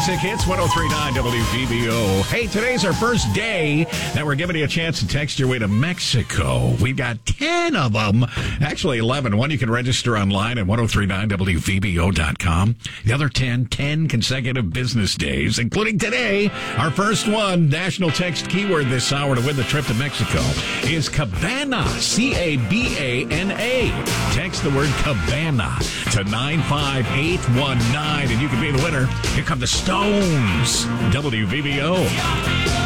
Classic Hits 103.9 WVBO. Hey, today's our first day that we're giving you a chance to text your way to Mexico. We've got 10 of them. Actually, 11. One you can register online at 1039WVBO.com. The other 10 consecutive business days, including today. Our first one, national text keyword this hour to win the trip to Mexico is Cabana, C-A-B-A-N-A. Text the word Cabana to 95819, and you can be the winner. Here come the Stones, WVBO.